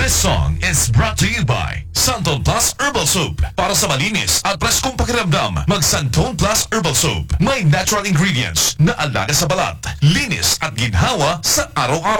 This song is brought to you by Santon Plus Herbal Soap. Para sa malinis at preskong pakiramdam, mag Santon Plus Herbal Soap. May natural ingredients na alaga sa balat, linis at ginhawa sa araw-araw.